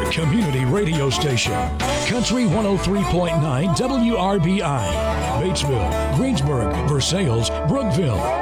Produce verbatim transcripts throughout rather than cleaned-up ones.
community radio station. Country one oh three point nine W R B I. Batesville, Greensburg, Versailles, Brookville.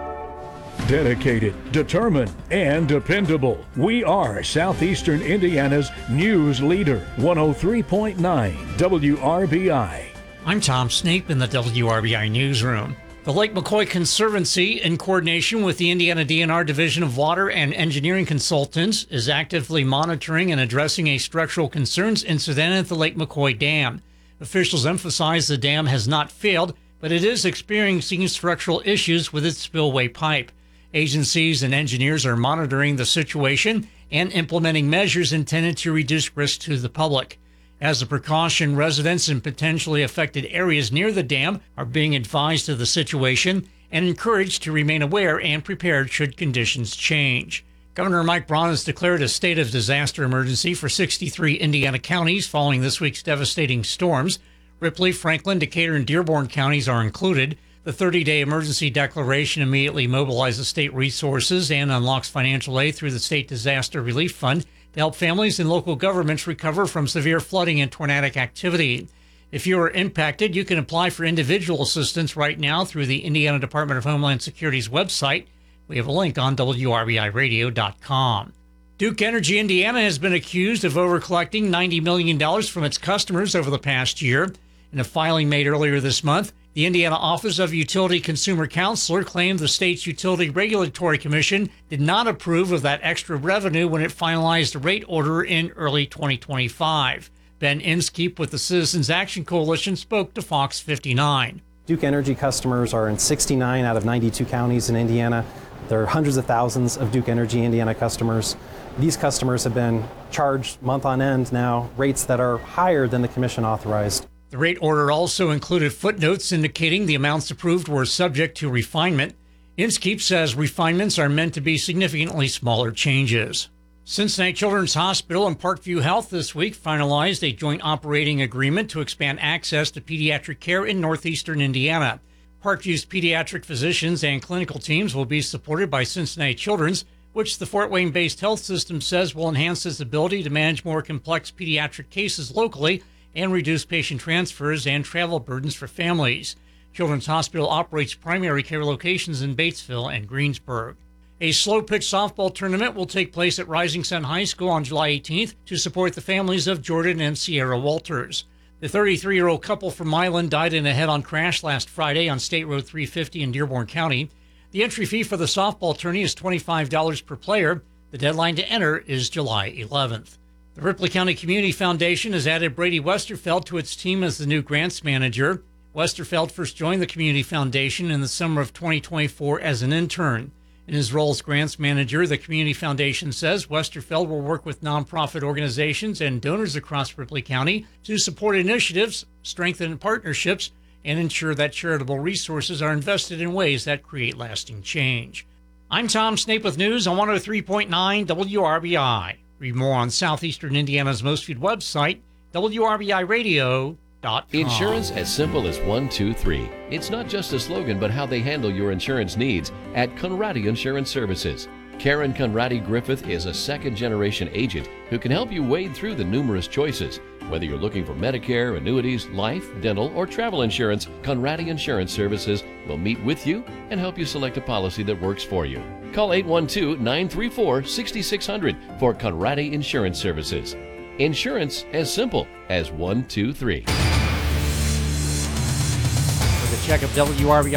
Dedicated, determined, and dependable. We are Southeastern Indiana's news leader. one oh three point nine W R B I. I'm Tom Snape in the W R B I newsroom. The Lake McCoy Conservancy, in coordination with the Indiana D N R Division of Water and Engineering Consultants, is actively monitoring and addressing a structural concerns incident at the Lake McCoy Dam. Officials emphasize the dam has not failed, but it is experiencing structural issues with its spillway pipe. Agencies and engineers are monitoring the situation and implementing measures intended to reduce risk to the public. As a precaution, residents in potentially affected areas near the dam are being advised of the situation and encouraged to remain aware and prepared should conditions change. Governor Mike Braun has declared a state of disaster emergency for sixty-three Indiana counties following this week's devastating storms. Ripley, Franklin, Decatur, and Dearborn counties are included. The thirty-day emergency declaration immediately mobilizes state resources and unlocks financial aid through the State Disaster Relief Fund to help families and local governments recover from severe flooding and tornadic activity. If you are impacted, you can apply for individual assistance right now through the Indiana Department of Homeland Security's website. We have a link on W R B I radio dot com. Duke Energy Indiana has been accused of overcollecting ninety million dollars from its customers over the past year. In a filing made earlier this month, the Indiana Office of Utility Consumer Counselor claimed the state's Utility Regulatory Commission did not approve of that extra revenue when it finalized a rate order in early twenty twenty-five. Ben Inskeep with the Citizens Action Coalition spoke to Fox fifty-nine. Duke Energy customers are in sixty-nine out of ninety-two counties in Indiana. There are hundreds of thousands of Duke Energy Indiana customers. These customers have been charged month on end now rates that are higher than the commission authorized. The rate order also included footnotes indicating the amounts approved were subject to refinement. Inskeep says refinements are meant to be significantly smaller changes. Cincinnati Children's Hospital and Parkview Health this week finalized a joint operating agreement to expand access to pediatric care in northeastern Indiana. Parkview's pediatric physicians and clinical teams will be supported by Cincinnati Children's, which the Fort Wayne-based health system says will enhance its ability to manage more complex pediatric cases locally and reduce patient transfers and travel burdens for families. Children's Hospital operates primary care locations in Batesville and Greensburg. A slow-pitch softball tournament will take place at Rising Sun High School on July eighteenth to support the families of Jordan and Sierra Walters. The thirty-three-year-old couple from Milan died in a head-on crash last Friday on State Road three fifty in Dearborn County. The entry fee for the softball tourney is twenty-five dollars per player. The deadline to enter is July eleventh. The Ripley County Community Foundation has added Brady Westerfeld to its team as the new grants manager. Westerfeld first joined the Community Foundation in the summer of twenty twenty-four as an intern. In his role as grants manager, the Community Foundation says Westerfeld will work with nonprofit organizations and donors across Ripley County to support initiatives, strengthen partnerships, and ensure that charitable resources are invested in ways that create lasting change. I'm Tom Snape with news on one oh three point nine W R B I. Read more on Southeastern Indiana's most viewed website, W R B I radio dot com. Insurance as simple as one, two, three. It's not just a slogan, but how they handle your insurance needs at Conradi Insurance Services. Karen Conradi Griffith is a second-generation agent who can help you wade through the numerous choices. Whether you're looking for Medicare, annuities, life, dental, or travel insurance, Conradi Insurance Services will meet with you and help you select a policy that works for you. Call eight one two, nine three four, six six zero zero for Conradi Insurance Services. Insurance as simple as one, two, three. For the check of W R B I